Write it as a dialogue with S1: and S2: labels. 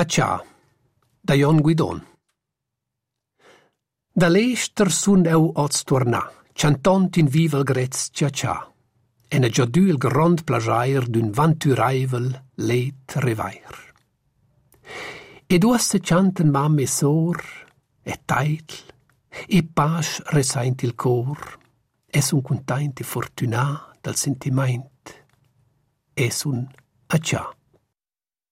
S1: Accia, da Jon Guidon. Da l'ester sun eu oz tornà, chantant in vivel grez tja-tja, en a giadù il grand plagiair d'un vanturaivel leit revair. Ed uosse chanten mam e sor, e taitl, e pas resaint il cor, e sun containt e fortunà dal sentiment, e sun accia.